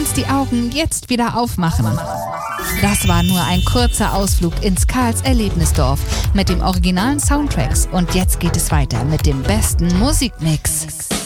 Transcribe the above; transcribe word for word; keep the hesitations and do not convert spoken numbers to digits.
kannst die Augen jetzt wieder aufmachen. Das war nur ein kurzer Ausflug ins Karls Erlebnisdorf mit dem originalen Soundtracks. Und jetzt geht es weiter mit dem besten Musikmix.